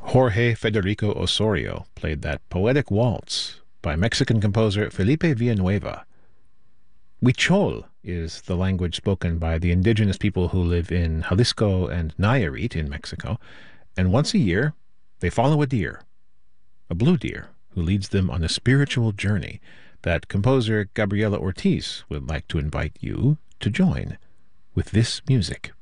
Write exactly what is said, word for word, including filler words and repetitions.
Jorge Federico Osorio played that poetic waltz by Mexican composer Felipe Villanueva. Huichol is the language spoken by the indigenous people who live in Jalisco and Nayarit in Mexico, and once a year they follow a deer, a blue deer, who leads them on a spiritual journey that composer Gabriela Ortiz would like to invite you to join with this music.